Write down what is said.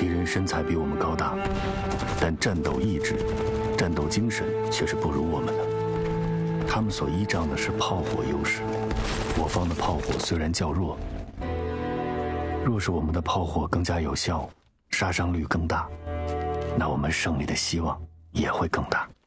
敌人身材比我们高大，但战斗意志、战斗精神却是不如我们的。他们所依仗的是炮火优势，我方的炮火虽然较弱，若是我们的炮火更加有效，杀伤率更大，那我们胜利的希望也会更大。